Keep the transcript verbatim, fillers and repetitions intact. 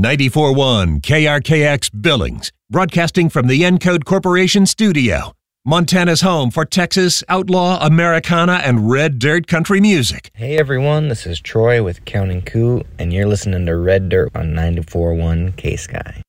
ninety-four point one K R K X Billings, broadcasting from the Encode Corporation studio. Montana's home for Texas, outlaw, Americana, and red dirt country music. Hey everyone, this is Troy with Counting Coup, and you're listening to Red Dirt on ninety-four point one K-Sky.